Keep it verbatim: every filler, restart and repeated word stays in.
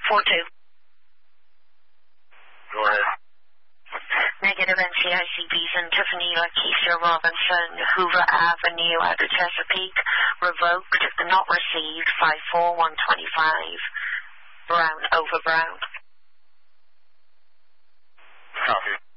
four two. Go ahead. Negative N C I C Bs and Tiffany Lakeisha Robinson, Hoover Avenue, Outer Chesapeake, revoked, not received, five four one two five, Brown over Brown. Copy.